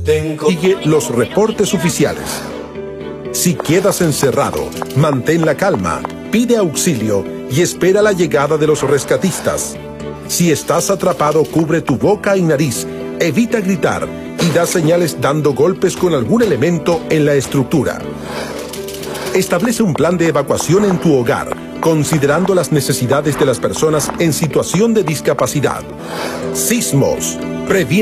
Sigue los reportes oficiales. Si quedas encerrado, mantén la calma, pide auxilio y espera la llegada de los rescatistas. Si estás atrapado, cubre tu boca y nariz, evita gritar y da señales dando golpes con algún elemento en la estructura. Establece un plan de evacuación en tu hogar, considerando las necesidades de las personas en situación de discapacidad. Sismos. Previene.